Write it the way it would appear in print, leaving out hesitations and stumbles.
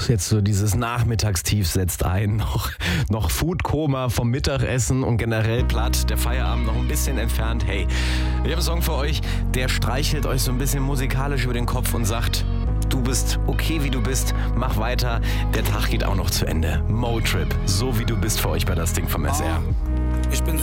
jetzt so dieses Nachmittagstief setzt ein, noch Foodkoma vom Mittagessen und generell platt, der Feierabend noch ein bisschen entfernt. Hey, ich habe einen Song für euch, der streichelt euch so ein bisschen musikalisch über den Kopf und sagt, du bist okay, wie du bist, mach weiter, der Tag geht auch noch zu Ende. Motrip, so wie du bist für euch bei das Ding vom SR. Ich bin